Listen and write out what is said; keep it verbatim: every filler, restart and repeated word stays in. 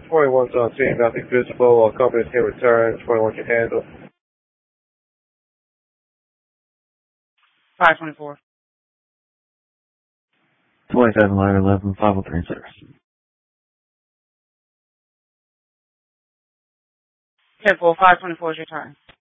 twenty-one's on scene, nothing visible. All companies can return. twenty-one can handle. five twenty-four. twenty-seven, line eleven, five oh three, sir. ten four, five twenty-four is your turn.